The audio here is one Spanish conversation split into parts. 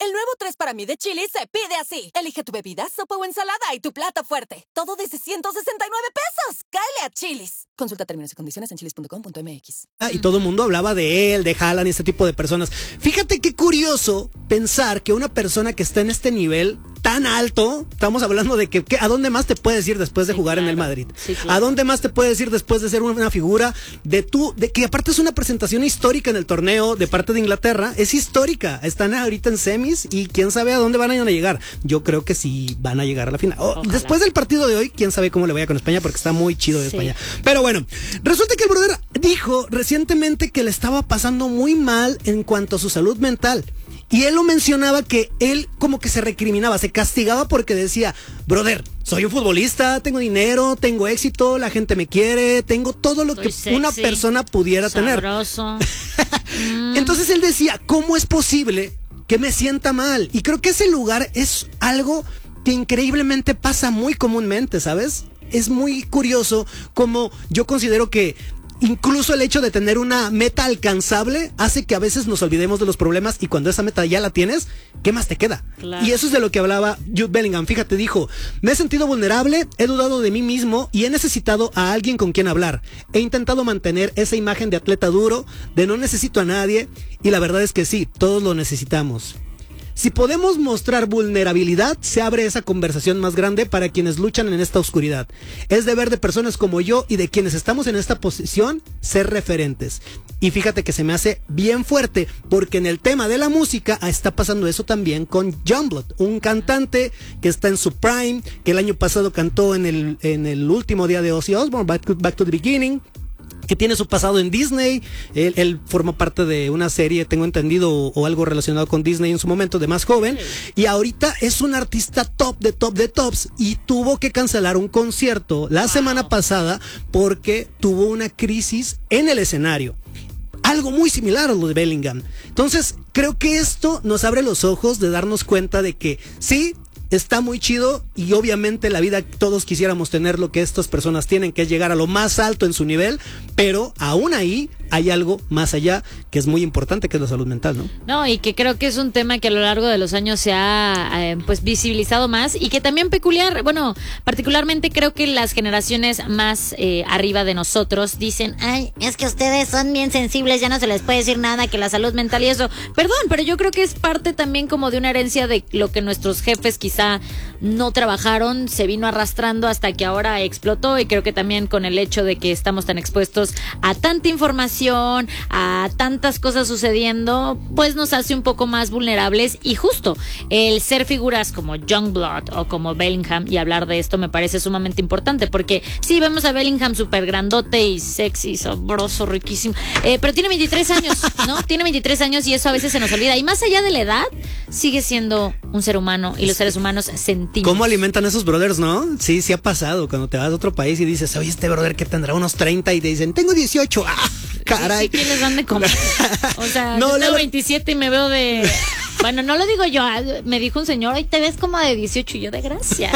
El nuevo 3 para mí de Chili's se pide así. Elige tu bebida, sopa o ensalada y tu plato fuerte. Todo desde 169 pesos. ¡Cáele a Chili's! Consulta términos y condiciones en chili's.com.mx. Y todo el mundo hablaba de él, de Haaland y este tipo de personas. Fíjate qué curioso pensar que una persona que está en este nivel tan alto, estamos hablando de que ¿a dónde más te puedes ir después de jugar en el Madrid? Sí, claro. ¿A dónde más te puedes ir después de ser una figura de que aparte es una presentación histórica en el torneo de parte de Inglaterra? Es histórica. Están ahorita en semis y quién sabe a dónde van a llegar. Yo creo que sí van a llegar a la final. Después del partido de hoy, quién sabe cómo le vaya con España, porque está muy chido de España. Pero bueno, resulta que el brother dijo recientemente que le estaba pasando muy mal en cuanto a su salud mental. Y él lo mencionaba que él como que se recriminaba, se castigaba porque decía, brother, soy un futbolista, tengo dinero, tengo éxito, la gente me quiere, tengo todo lo que una persona pudiera sabroso. tener. Entonces él decía, ¿cómo es posible que me sienta mal? Y creo que ese lugar es algo que increíblemente pasa muy comúnmente, ¿sabes? Es muy curioso como yo considero que incluso el hecho de tener una meta alcanzable hace que a veces nos olvidemos de los problemas y cuando esa meta ya la tienes, ¿qué más te queda? Claro. Y eso es de lo que hablaba Jude Bellingham. Fíjate, dijo, me he sentido vulnerable, he dudado de mí mismo y he necesitado a alguien con quien hablar. He intentado mantener esa imagen de atleta duro, de no necesito a nadie y la verdad es que sí, todos lo necesitamos. Si podemos mostrar vulnerabilidad, se abre esa conversación más grande para quienes luchan en esta oscuridad. Es deber de personas como yo y de quienes estamos en esta posición ser referentes. Y fíjate que se me hace bien fuerte, porque en el tema de la música está pasando eso también con Youngblood, un cantante que está en su prime, que el año pasado cantó en el último día de Ozzy Osbourne, Back to the Beginning, que tiene su pasado en Disney. Él forma parte de una serie, tengo entendido, o algo relacionado con Disney en su momento, de más joven, y ahorita es un artista top de tops, y tuvo que cancelar un concierto la semana pasada porque tuvo una crisis en el escenario. Algo muy similar a lo de Bellingham. Entonces, creo que esto nos abre los ojos de darnos cuenta de que sí, está muy chido y obviamente la vida todos quisiéramos tener lo que estas personas tienen, que es llegar a lo más alto en su nivel, pero aún ahí hay algo más allá que es muy importante, que es la salud mental, ¿no? No, y que creo que es un tema que a lo largo de los años se ha pues visibilizado más y que también particularmente creo que las generaciones más arriba de nosotros dicen, ay, es que ustedes son bien sensibles, ya no se les puede decir nada, que la salud mental y eso. Perdón, pero yo creo que es parte también como de una herencia de lo que nuestros jefes quizá no trabajaron, se vino arrastrando hasta que ahora explotó, y creo que también con el hecho de que estamos tan expuestos a tanta información, a tantas cosas sucediendo, pues nos hace un poco más vulnerables, y justo el ser figuras como Youngblood o como Bellingham y hablar de esto me parece sumamente importante, porque sí, vemos a Bellingham súper grandote y sexy, sabroso, riquísimo, pero tiene 23 años, ¿no? Tiene 23 años y eso a veces se nos olvida, y más allá de la edad, sigue siendo un ser humano y los seres humanos sentimos. ¿Cómo alimentan esos brothers, no? Sí, sí ha pasado. Cuando te vas a otro país y dices, oye, este brother que tendrá unos 30 y te dicen, tengo 18. ¡Ah, caray! Sí, ¿quién les dan de comer? O sea, no, yo tengo 27 y me veo de... Bueno, no lo digo yo, me dijo un señor, hoy te ves como de 18, y yo de gracias.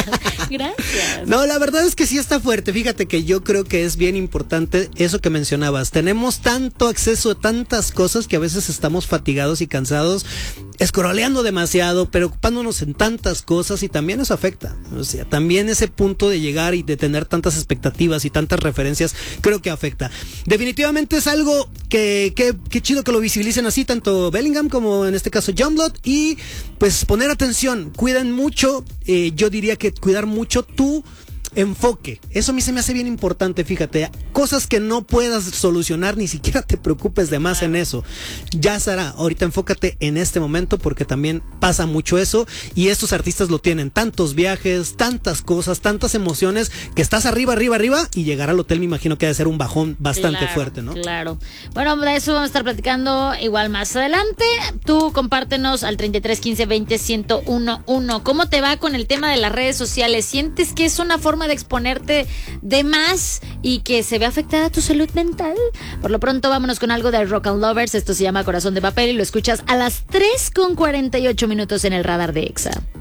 No, la verdad es que sí está fuerte. Fíjate que yo creo que es bien importante eso que mencionabas. Tenemos tanto acceso a tantas cosas que a veces estamos fatigados y cansados, escroleando demasiado, preocupándonos en tantas cosas, y también eso afecta. O sea, también ese punto de llegar y de tener tantas expectativas y tantas referencias, creo que afecta. Definitivamente es algo que chido que lo visibilicen así, tanto Bellingham como en este caso Youngblood, y pues poner atención, cuiden mucho, yo diría que cuidar mucho tu enfoque. Eso a mí se me hace bien importante, fíjate. Cosas que no puedas solucionar, ni siquiera te preocupes de más en eso. Ya será, ahorita enfócate en este momento, porque también pasa mucho eso, y estos artistas lo tienen. Tantos viajes, tantas cosas, tantas emociones, que estás arriba, y llegar al hotel me imagino que debe ser un bajón bastante fuerte, ¿no? Claro. Bueno, de eso vamos a estar platicando igual más adelante. Tú compártenos al 33 15 20 1011. ¿Cómo te va con el tema de las redes sociales? ¿Sientes que es una forma de exponerte de más y que se ve afectada tu salud mental? Por lo pronto, vámonos con algo de Rock and Lovers. Esto se llama Corazón de Papel y lo escuchas a las 3:48 en el radar de Exa.